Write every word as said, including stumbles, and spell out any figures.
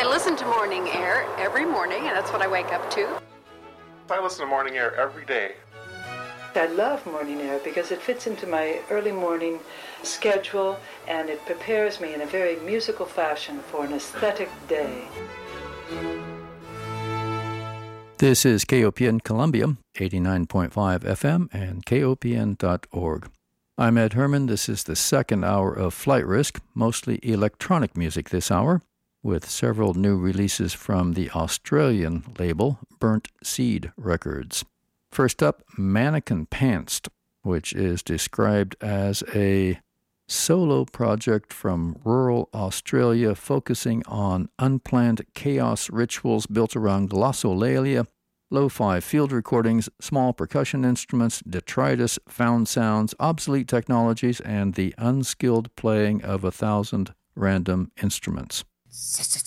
listen to Morning Air every morning, and that's what I wake up to. I listen to Morning Air every day. I love Morning Air because it fits into my early morning schedule and it prepares me in a very musical fashion for an aesthetic day. This is K O P N Columbia, eighty-nine point five F M and K O P N dot org. I'm Ed Herman. This is the second hour of Flight Risk, mostly electronic music this hour, with several new releases from the Australian label Burnt Seed Records. First up, Mannequin Pantsed, which is described as a solo project from rural Australia focusing on unplanned chaos rituals built around glossolalia, lo-fi field recordings, small percussion instruments, detritus, found sounds, obsolete technologies, and the unskilled playing of a thousand random instruments.